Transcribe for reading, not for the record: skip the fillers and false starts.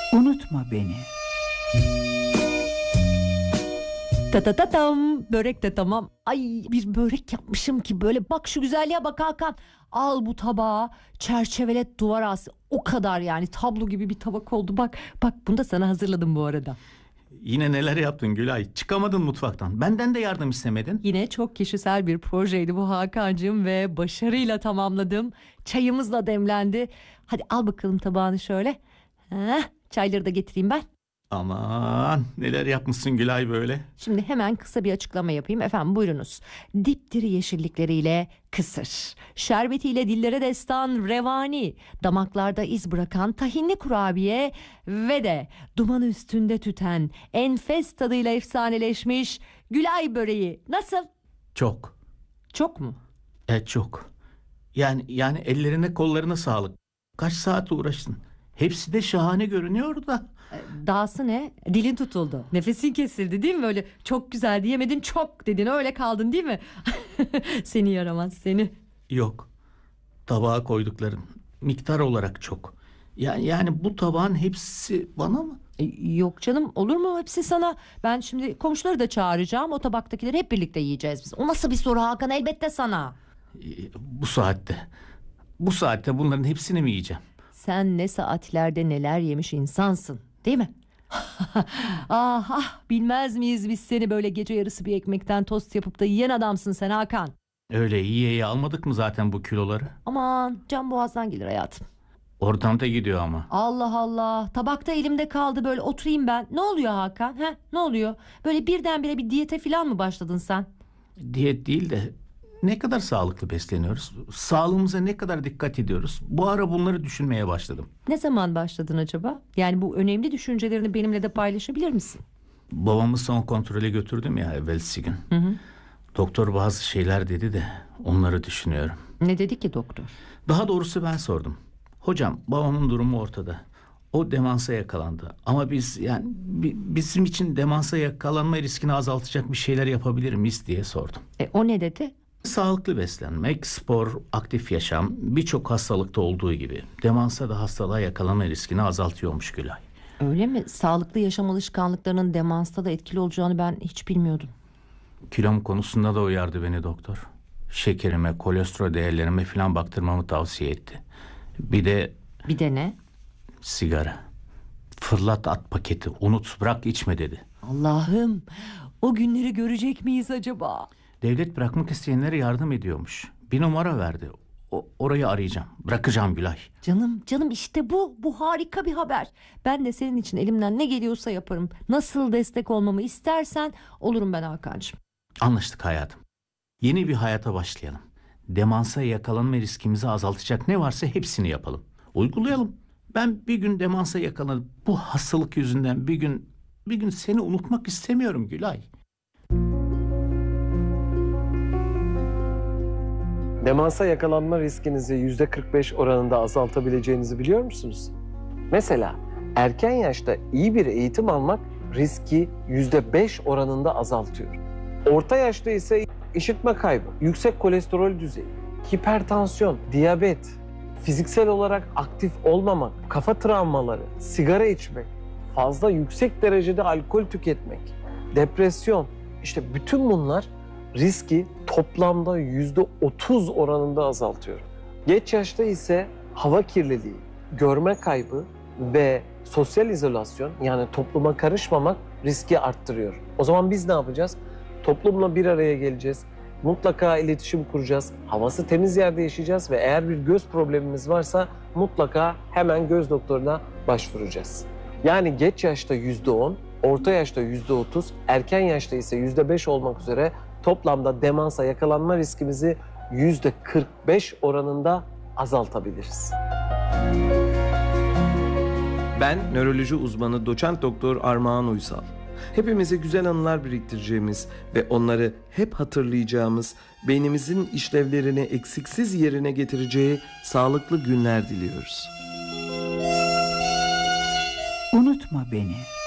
Unutma beni. Tam börek de tamam. Ay, bir börek yapmışım ki böyle, bak şu güzelliğe bak Hakan. Al bu tabağı, çerçevelet, duvar as. O kadar yani, tablo gibi bir tabak oldu. Bak bunu da sana hazırladım bu arada. Yine neler yaptın Gülay? Çıkamadın mutfaktan. Benden de yardım istemedin. Yine çok kişisel bir projeydi bu Hakan'cığım ve başarıyla tamamladım. Çayımız da demlendi. Hadi al bakalım tabağını şöyle. Çayları da getireyim ben. Aman neler yapmışsın Gülay böyle. Şimdi hemen kısa bir açıklama yapayım. Efendim buyurunuz. Dipdiri yeşillikleriyle kısır, şerbetiyle dillere destan revani, damaklarda iz bırakan tahinli kurabiye ve de dumanı üstünde tüten enfes tadıyla efsaneleşmiş Gülay böreği. Nasıl? Çok. Çok mu? Çok. Yani ellerine kollarına sağlık. Kaç saat uğraştın? Hepsi de şahane görünüyor da. Dahası ne? Dilin tutuldu. Nefesin kesildi değil mi? Öyle çok güzel diyemedin, çok dedin, öyle kaldın değil mi? Seni yaramaz seni. Yok. Tabağa koydukların miktar olarak çok. Yani bu tabağın hepsi bana mı? Yok canım, olur mu hepsi sana? Ben şimdi komşuları da çağıracağım. O tabaktakileri hep birlikte yiyeceğiz biz. O nasıl bir soru Hakan? Elbette sana. Bu saatte bunların hepsini mi yiyeceğim? Sen ne saatlerde neler yemiş insansın, değil mi? Bilmez miyiz biz seni, böyle gece yarısı bir ekmekten tost yapıp da yiyen adamsın sen Hakan. Öyle iyi almadık mı zaten bu kiloları? Aman, can boğazdan gelir hayatım. Oradan da gidiyor ama. Allah Allah, tabakta elimde kaldı, böyle oturayım ben. Ne oluyor Hakan? Ne oluyor? Böyle birdenbire bir diyete falan mı başladın sen? Diyet değil de ne kadar sağlıklı besleniyoruz? Sağlığımıza ne kadar dikkat ediyoruz? Bu ara bunları düşünmeye başladım. Ne zaman başladın acaba? Yani bu önemli düşüncelerini benimle de paylaşabilir misin? Babamı son kontrole götürdüm ya evvelsi gün. Hı. Doktor bazı şeyler dedi de onları düşünüyorum. Ne dedi ki doktor? Daha doğrusu ben sordum. Hocam, babamın durumu ortada. O demansa yakalandı. Ama bizim için demansa yakalanma riskini azaltacak bir şeyler yapabilir miyiz diye sordum. O ne dedi? Sağlıklı beslenmek, spor, aktif yaşam, birçok hastalıkta olduğu gibi demansa da hastalığa yakalanma riskini azaltıyormuş Gülay. Öyle mi? Sağlıklı yaşam alışkanlıklarının demansta da etkili olacağını ben hiç bilmiyordum. Kilom konusunda da uyardı beni doktor. Şekerime, kolesterol değerlerime falan baktırmamı tavsiye etti. Bir de ne? sigara. Fırlat at paketi, unut bırak içme dedi. Allah'ım, o günleri görecek miyiz acaba? Devlet bırakmak isteyenlere yardım ediyormuş. Bir numara verdi. Orayı arayacağım. Bırakacağım Gülay. Canım işte bu harika bir haber. Ben de senin için elimden ne geliyorsa yaparım. Nasıl destek olmamı istersen olurum ben Hakan'cığım. Anlaştık hayatım. Yeni bir hayata başlayalım. Demansa yakalanma riskimizi azaltacak ne varsa hepsini yapalım. Uygulayalım. Ben bir gün demansa yakalanıp bu hastalık yüzünden bir gün seni unutmak istemiyorum Gülay. Demansa yakalanma riskinizi %45 oranında azaltabileceğinizi biliyor musunuz? Mesela erken yaşta iyi bir eğitim almak riski %5 oranında azaltıyor. Orta yaşta ise işitme kaybı, yüksek kolesterol düzeyi, hipertansiyon, diyabet, fiziksel olarak aktif olmamak, kafa travmaları, sigara içmek, fazla yüksek derecede alkol tüketmek, depresyon, işte bütün bunlar riski toplamda %30 oranında azaltıyor. Geç yaşta ise hava kirliliği, görme kaybı ve sosyal izolasyon, yani topluma karışmamak riski arttırıyor. O zaman biz ne yapacağız? Toplumla bir araya geleceğiz. Mutlaka iletişim kuracağız. Havası temiz yerde yaşayacağız ve eğer bir göz problemimiz varsa mutlaka hemen göz doktoruna başvuracağız. Yani geç yaşta %10, orta yaşta %30, erken yaşta ise %5 olmak üzere toplamda demansa yakalanma riskimizi %45 oranında azaltabiliriz. Ben nöroloji uzmanı doçent doktor Armağan Uysal. Hepimize güzel anılar biriktireceğimiz ve onları hep hatırlayacağımız, beynimizin işlevlerini eksiksiz yerine getireceği sağlıklı günler diliyoruz. Unutma beni.